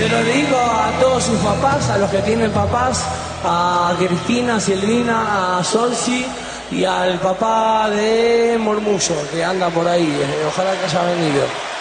Se lo dedico a todos sus papás, a los que tienen papás, a Cristina, Silvina, a Solsi y al papá de Mormullo, que anda por ahí. Ojalá que haya venido.